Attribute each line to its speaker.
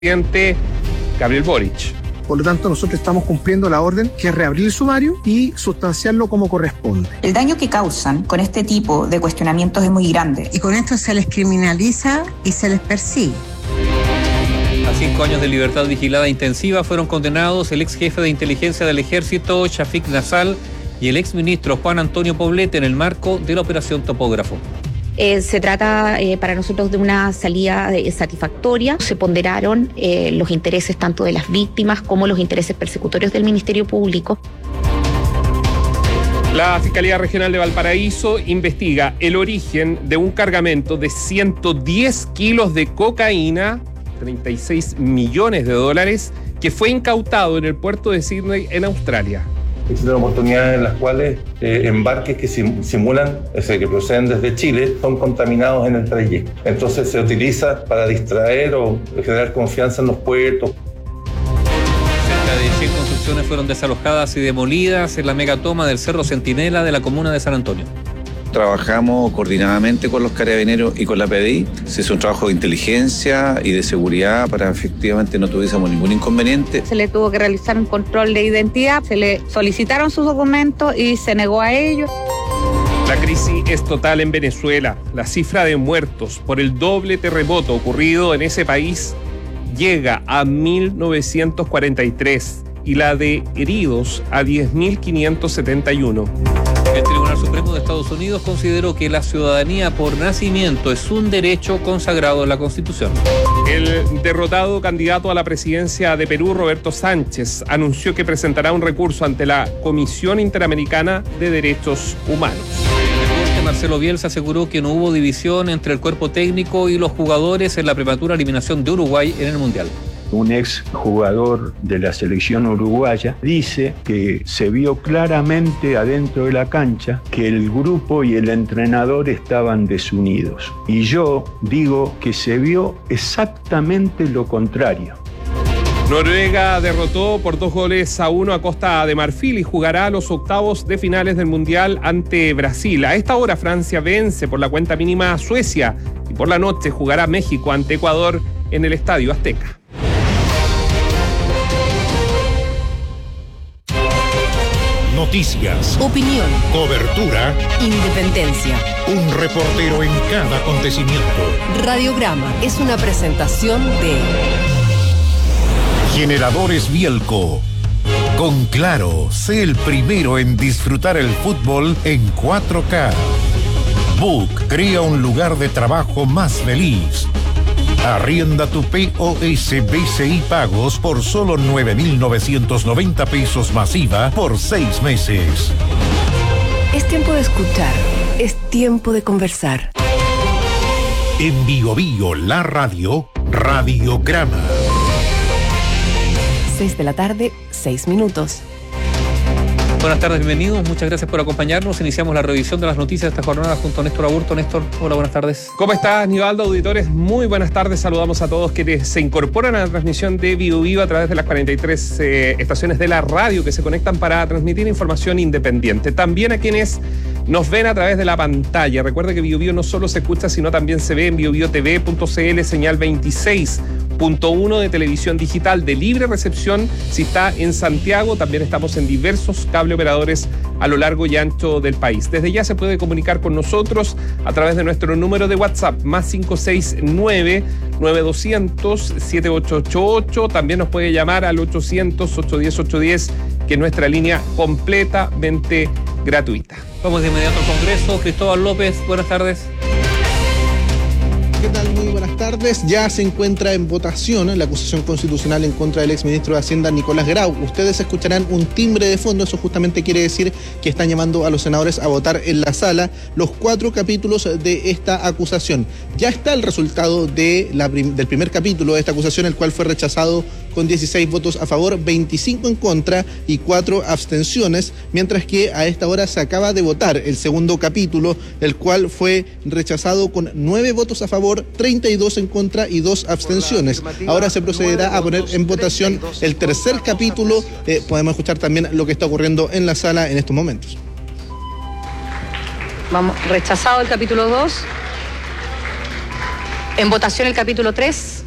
Speaker 1: presidente Gabriel Boric.
Speaker 2: Por lo tanto, nosotros estamos cumpliendo la orden, que es reabrir el sumario y sustanciarlo como corresponde.
Speaker 3: El daño que causan con este tipo de cuestionamientos es muy grande.
Speaker 4: Y con esto se les criminaliza y se les persigue.
Speaker 5: A 5 años de libertad vigilada intensiva fueron condenados el ex jefe de inteligencia del ejército, Shafiq Nassal, y el ex ministro Juan Antonio Poblete en el marco de la operación Topógrafo.
Speaker 6: Se trata para nosotros de una salida satisfactoria. Se ponderaron los intereses tanto de las víctimas como los intereses persecutorios del Ministerio Público.
Speaker 1: La Fiscalía Regional de Valparaíso investiga el origen de un cargamento de 110 kilos de cocaína, 36 millones de dólares, que fue incautado en el puerto de Sydney, en Australia.
Speaker 7: Existen oportunidades en las cuales embarques que simulan, que proceden desde Chile, son contaminados en el trayecto. Entonces se utiliza para distraer o generar confianza en los puertos.
Speaker 5: Cerca de 100 construcciones fueron desalojadas y demolidas en la megatoma del Cerro Centinela de la comuna de San Antonio.
Speaker 8: Trabajamos coordinadamente con los carabineros y con la PDI. Se hizo un trabajo de inteligencia y de seguridad para efectivamente no tuviésemos ningún inconveniente.
Speaker 4: Se le tuvo que realizar un control de identidad, se le solicitaron sus documentos y se negó a ellos.
Speaker 1: La crisis es total en Venezuela. La cifra de muertos por el doble terremoto ocurrido en ese país llega a 1.943 y la de heridos a 10.571.
Speaker 5: El Tribunal Supremo de Estados Unidos consideró que la ciudadanía por nacimiento es un derecho consagrado en la Constitución.
Speaker 1: El derrotado candidato a la presidencia de Perú, Roberto Sánchez, anunció que presentará un recurso ante la Comisión Interamericana de Derechos Humanos.
Speaker 5: En el deporte, Marcelo Bielsa aseguró que no hubo división entre el cuerpo técnico y los jugadores en la prematura eliminación de Uruguay en el Mundial.
Speaker 9: Un ex jugador de la selección uruguaya dice que se vio claramente adentro de la cancha que el grupo y el entrenador estaban desunidos. Y yo digo que se vio exactamente lo contrario.
Speaker 1: Noruega derrotó por 2-1 a Costa de Marfil y jugará los octavos de finales del Mundial ante Brasil. A esta hora Francia vence por la cuenta mínima a Suecia y por la noche jugará México ante Ecuador en el Estadio Azteca.
Speaker 10: Noticias,
Speaker 11: opinión,
Speaker 10: cobertura,
Speaker 11: independencia.
Speaker 10: Un reportero en cada acontecimiento.
Speaker 11: Radiograma es una presentación de
Speaker 10: Generadores Bielco. Con Claro, sé el primero en disfrutar el fútbol en 4K. Book crea un lugar de trabajo más feliz. Arrienda tu POS BCI Pagos por solo 9.990 pesos masiva por 6 meses.
Speaker 11: Es tiempo de escuchar, es tiempo de conversar.
Speaker 10: En Bio Bio, la radio, Radiograma.
Speaker 11: 6 de la tarde, 6 minutos.
Speaker 5: Buenas tardes, bienvenidos, muchas gracias por acompañarnos. Iniciamos la revisión de las noticias de esta jornada junto a Néstor Aburto. Néstor, hola, buenas tardes.
Speaker 1: ¿Cómo estás, Nivaldo? Auditores, muy buenas tardes. Saludamos a todos quienes se incorporan a la transmisión de Bio Bio a través de las 43 estaciones de la radio que se conectan para transmitir información independiente. También a quienes nos ven a través de la pantalla. Recuerde que Bio Bio no solo se escucha, sino también se ve en biobiotv.cl, señal 26.1 de televisión digital de libre recepción. Si está en Santiago, también estamos en diversos cables operadores a lo largo y ancho del país. Desde ya se puede comunicar con nosotros a través de nuestro número de WhatsApp, más 569-9200-7888. También nos puede llamar al 800-810-810, que es nuestra línea completamente gratuita.
Speaker 5: Vamos de inmediato al Congreso. Cristóbal López, buenas tardes.
Speaker 12: ¿Qué tal? Muy buenas tardes. Ya se encuentra en votación la acusación constitucional en contra del exministro de Hacienda, Nicolás Grau. Ustedes escucharán un timbre de fondo. Eso justamente quiere decir que están llamando a los senadores a votar en la sala los 4 capítulos de esta acusación. Ya está el resultado del primer capítulo de esta acusación, el cual fue rechazado con 16 votos a favor, 25 en contra y 4 abstenciones, mientras que a esta hora se acaba de votar el segundo capítulo, el cual fue rechazado con 9 votos a favor, 32 en contra y 2 abstenciones. Ahora se procederá a poner en votación el tercer capítulo. Podemos escuchar también lo que está ocurriendo en la sala en estos momentos.
Speaker 13: Vamos, rechazado el capítulo 2. En votación el capítulo 3.